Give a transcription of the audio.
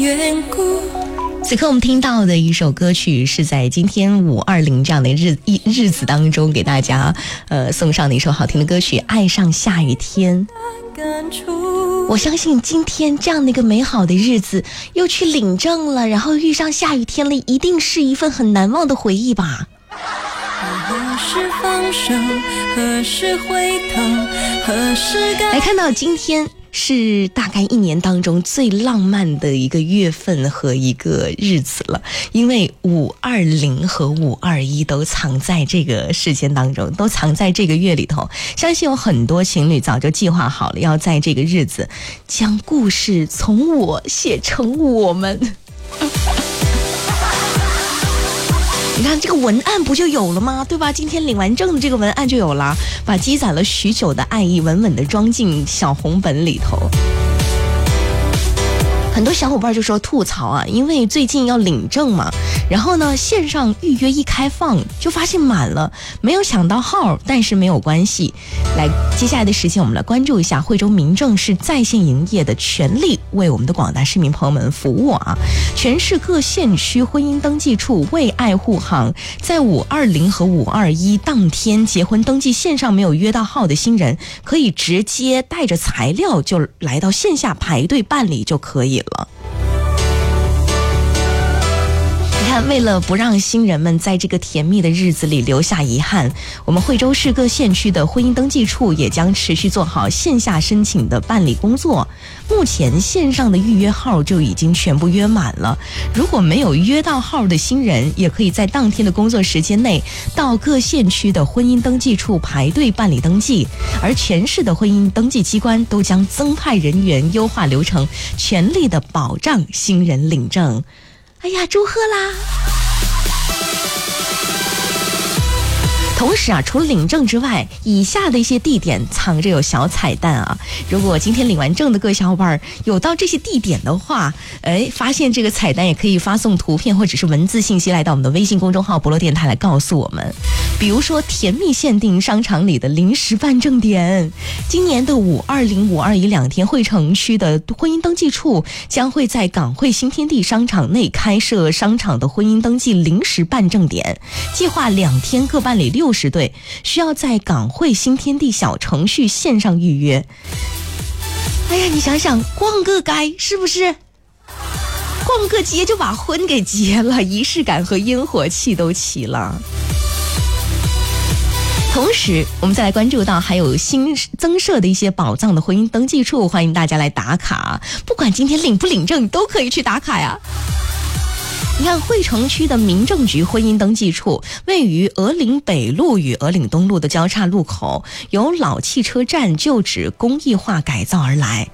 此刻我们听到的一首歌曲是在今天520这样的日子当中给大家送上的一首好听的歌曲《爱上下雨天》。我相信今天这样的一个美好的日子又去领证了，然后遇上下雨天了，一定是一份很难忘的回忆吧。 何时放手，何时回头，何时该。 来看到今天是大概一年当中最浪漫的一个月份和一个日子了，因为520和521都藏在这个时间当中，都藏在这个月里头。相信有很多情侣早就计划好了，要在这个日子将故事从我写成我们。你看这个文案不就有了吗？对吧？今天领完证的这个文案就有了，把积攒了许久的爱意稳稳地装进小红本里头。很多小伙伴就说吐槽啊，因为最近要领证嘛，然后呢线上预约一开放就发现满了，没有抢到号，但是没有关系。来，接下来的时间我们来关注一下惠州民政是在线营业的权利为我们的广大市民朋友们服务啊。全市各县区婚姻登记处为爱护行在520和521当天结婚登记线上没有约到号的新人，可以直接带着材料就来到线下排队办理就可以了。你看，为了不让新人们在这个甜蜜的日子里留下遗憾，我们惠州市各县区的婚姻登记处也将持续做好线下申请的办理工作。目前线上的预约号就已经全部约满了，如果没有约到号的新人，也可以在当天的工作时间内到各县区的婚姻登记处排队办理登记，而全市的婚姻登记机关都将增派人员，优化流程，全力的保障新人领证。哎呀，祝贺啦！同时啊，除了领证之外，以下的一些地点藏着有小彩蛋啊。如果今天领完证的各位小伙伴有到这些地点的话，发现这个彩蛋也可以发送图片或者是文字信息来到我们的微信公众号博乐电台来告诉我们。比如说甜蜜限定商场里的临时办证点，今年的520、521两天，惠城区的婚姻登记处将会在港汇新天地商场内开设商场的婚姻登记临时办证点，计划2天各办理60对，需要在港汇新天地小程序线上预约。哎呀，你想想，逛个街是不是？逛个街就把婚给结了，仪式感和烟火气都齐了。同时我们再来关注到还有新增设的一些宝藏的婚姻登记处，欢迎大家来打卡，不管今天领不领证，你都可以去打卡呀。你看，惠城区的民政局婚姻登记处位于鹅岭北路与鹅岭东路的交叉路口，由老汽车站旧址工艺化改造而来。